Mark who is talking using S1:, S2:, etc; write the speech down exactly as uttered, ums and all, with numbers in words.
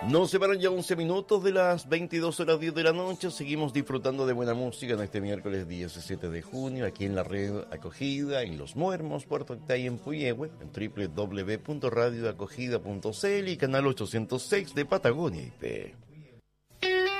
S1: Nos separan ya once minutos de las veintidós horas diez de la noche. Seguimos disfrutando de buena música en este miércoles diecisiete de junio, aquí en la red Acogida, en Los Muermos, Puerto Octay, en Puyehue, en doble u doble u doble u punto radio acogida punto c l y canal ochocientos seis de Patagonia I P.